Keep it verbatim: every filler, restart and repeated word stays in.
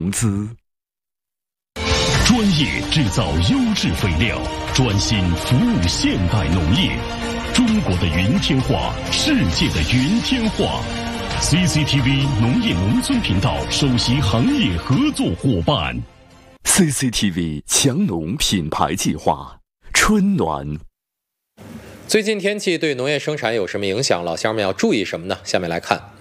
资。 专业制造优质肥料，专心服务现代农业。中国的云天化，世界的云天化。C C T V 农业农村频道首席行业合作伙伴。 C C T V 强农品牌计划，春暖。 最近天气对农业生产有什么影响？老乡们要注意什么呢？下面来看。